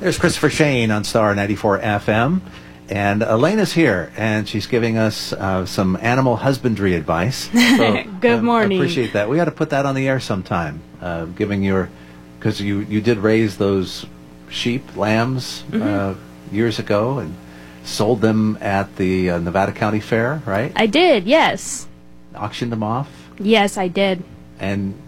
There's Christopher Shane on Star 94 FM. And Elena's here, and she's giving us some animal husbandry advice. So, Good morning. I appreciate that. We got to put that on the air sometime, giving your... Because you did raise those sheep, lambs, years ago, and sold them at the Nevada County Fair, right? I did, yes. Auctioned them off. Yes, I did. And